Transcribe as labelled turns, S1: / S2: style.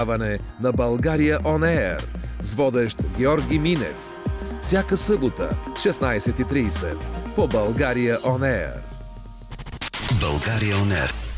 S1: на България On Air с водещ Георги Минев. Всяка събота, 16:30 по България On Air.
S2: България On Air.